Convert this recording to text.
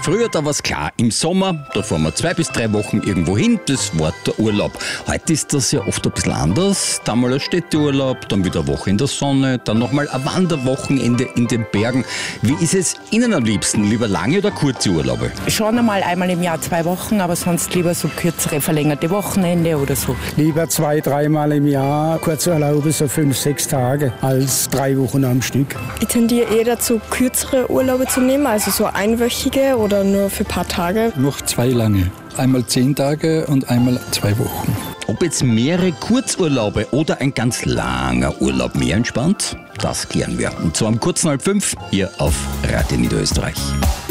Früher, da war's klar, im Sommer, da fahren wir 2 bis 3 Wochen irgendwo hin, das war der Urlaub. Heute ist das ja oft ein bisschen anders. Dann mal ein Städteurlaub, dann wieder eine Woche in der Sonne, dann nochmal ein Wanderwochenende in den Bergen. Wie ist es Ihnen am liebsten? Lieber lange oder kurze Urlaube? Schon einmal im Jahr 2 Wochen, aber sonst lieber so kürzere, verlängerte Wochenende oder so. Lieber 2-3 Mal im Jahr Kurzurlaube, so 5-6 Tage, als 3 Wochen am Stück. Ich tendiere eher dazu, kürzere Urlaube zu nehmen, also so einwöchige oder nur für ein paar Tage. Noch 2 lange. Einmal 10 Tage und einmal 2 Wochen. Ob jetzt mehrere Kurzurlaube oder ein ganz langer Urlaub mehr entspannt, das klären wir. Und zwar um kurz 4:30 hier auf Radio Niederösterreich.